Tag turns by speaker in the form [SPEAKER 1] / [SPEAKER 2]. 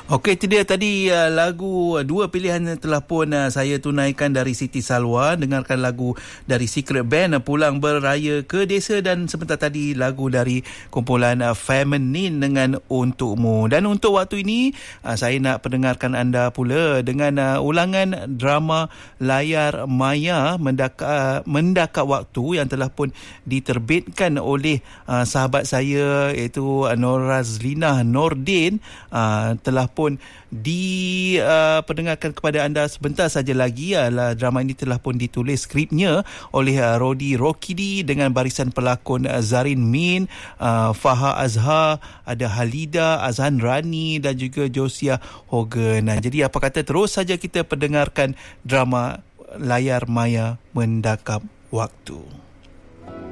[SPEAKER 1] Okey, itu dia tadi lagu dua pilihan telah pun saya tunaikan dari Siti Salwa. Dengarkan lagu dari Secret Band Pulang Beraya ke Desa, dan sebentar tadi lagu dari kumpulan Feminine dengan Untukmu. Dan untuk waktu ini saya nak pendengarkan anda pula dengan ulangan drama layar maya Mendakap Waktu yang telah pun diterbitkan oleh sahabat saya iaitu Norazlina Nordin. Telah pun diperdengarkan kepada anda sebentar saja lagi. Drama ini telah pun ditulis skripnya oleh Rodi Rokidi dengan barisan pelakon Zarin Min, Faha Azhar, ada Halida, Azhan Rani dan juga Josia Hogan. Jadi apa kata terus saja kita pendengarkan drama layar maya Mendakap Waktu.